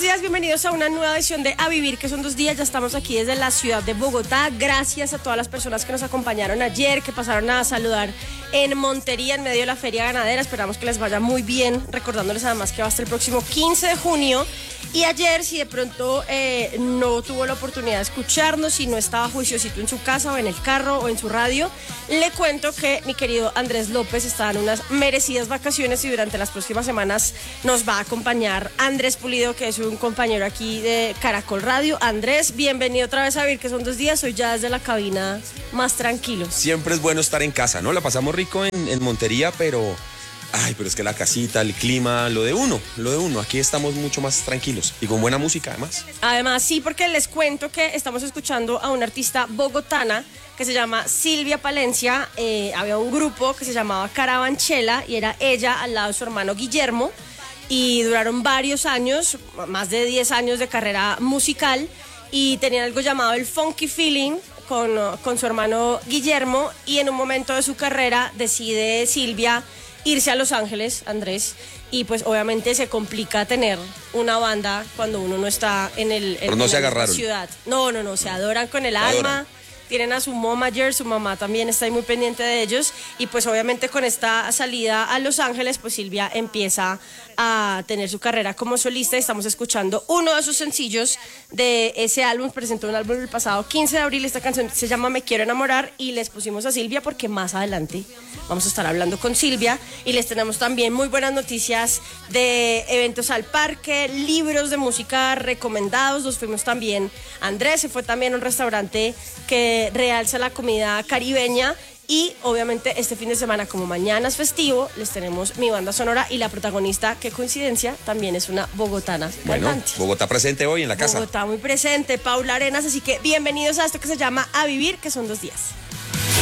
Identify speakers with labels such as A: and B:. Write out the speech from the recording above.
A: días, bienvenidos a una nueva edición de A Vivir, que son 2 días. Ya estamos aquí desde la ciudad de Bogotá. Gracias a todas las personas que nos acompañaron ayer, que pasaron a saludar en Montería, en medio de la feria ganadera. Esperamos que les vaya muy bien, recordándoles además que va hasta el próximo 15 de junio. Y ayer, si de pronto no tuvo la oportunidad de escucharnos, si no estaba juiciosito en su casa o en el carro o en su radio, le cuento que mi querido Andrés López está en unas merecidas vacaciones y durante las próximas semanas nos va a acompañar Andrés Pulido, que es un compañero aquí de Caracol Radio. Andrés, bienvenido otra vez a Vivir, que son 2 días. Hoy ya desde la cabina más tranquilos.
B: Siempre es bueno estar en casa, ¿no? La pasamos rico en Montería, pero es que la casita, el clima, lo de uno. Aquí estamos mucho más tranquilos y con buena música además.
A: Además, sí, porque les cuento que estamos escuchando a una artista bogotana que se llama Silvia Palencia. Había un grupo que se llamaba Carabanchela y era ella al lado de su hermano Guillermo y duraron varios años, más de 10 años de carrera musical y tenían algo llamado el Funky Feeling con su hermano Guillermo y en un momento de su carrera decide Silvia irse a Los Ángeles, Andrés, y pues obviamente se complica tener una banda cuando uno no está
B: Pero no se agarraron.
A: Ciudad. No, se adoran con el alma. Tienen a su momager, su mamá también está ahí muy pendiente de ellos y pues obviamente con esta salida a Los Ángeles pues Silvia empieza a tener su carrera como solista y estamos escuchando uno de sus sencillos de ese álbum. Presentó un álbum el pasado 15 de abril, esta canción se llama Me Quiero Enamorar y les pusimos a Silvia porque más adelante vamos a estar hablando con Silvia y les tenemos también muy buenas noticias de eventos al parque, libros de música recomendados. Nos fuimos también, Andrés se fue también a un restaurante que realza la comida caribeña y obviamente este fin de semana, como mañana es festivo, les tenemos mi banda sonora y la protagonista, qué coincidencia, también es una bogotana cantante.
B: Bogotá presente hoy en la casa.
A: Bogotá muy presente, Paula Arenas, así que bienvenidos a esto que se llama A Vivir, que son 2 días.